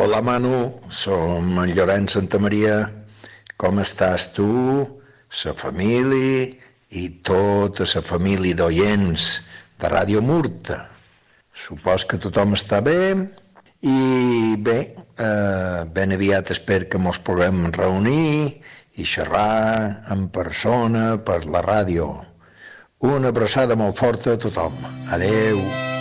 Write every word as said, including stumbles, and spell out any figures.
Hola Manu, som en Llorenç Santamaria. Com estàs tu, sa família i tota sa família d'oients de Ràdio Murta? Supos que tothom està bé i bé, eh, ben aviat espero que mos puguem reunir i xerrar en persona per la ràdio. Una abraçada molt forta a tothom. Adeu.